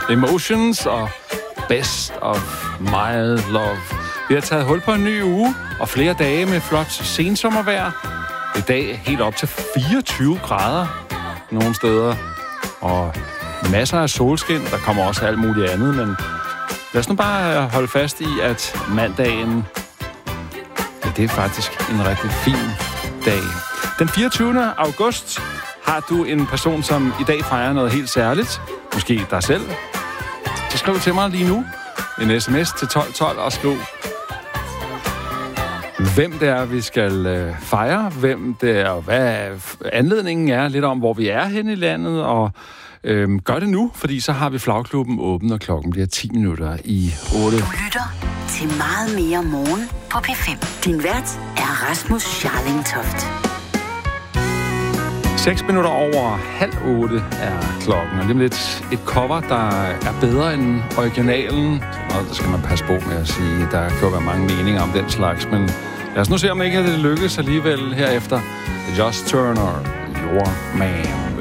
Emotions og Best of My Love. Vi har taget hul på en ny uge og flere dage med flot sensommervejr. I dag helt op til 24 grader nogle steder. Og masser af solskin. Der kommer også alt muligt andet, men lad os nu bare holde fast i, at mandagen, ja, det er faktisk en rigtig fin dag. Den 24. august har du en person, som i dag fejrer noget helt særligt. Måske dig selv. Så skriv til mig lige nu en sms til 1212 og skriv, hvem det er, vi skal fejre, hvem det er, og hvad anledningen er, lidt om, hvor vi er henne i landet, og gør det nu, fordi så har vi flagklubben åben, og klokken bliver 10 minutter i 8. Du lytter til Meget mere morgen på P5. Din vært er Rasmus Scharling Toft. 6 minutter over 7:30 er klokken, og lige lidt et cover, der er bedre end originalen. Og der skal man passe på med at sige, der kan jo være mange meninger om den slags, men lad os nu se, om ikke det lykkes alligevel herefter. Just Turner, Your Man.